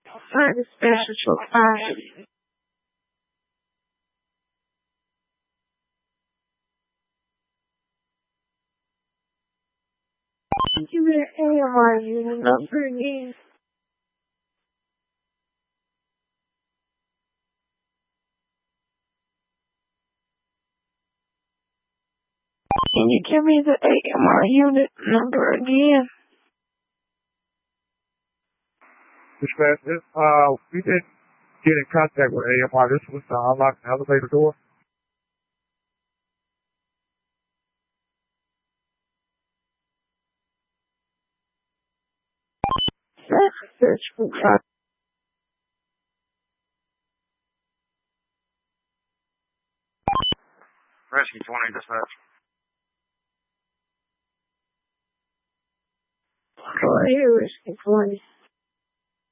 Find a special fire. Give me the AMR unit number again. Can you give me the AMR unit number again? Dispatch, we did get in contact with AMR. This was to unlock the elevator door. Search for God. Rescue 20, dispatch. Go ahead, Rescue 20.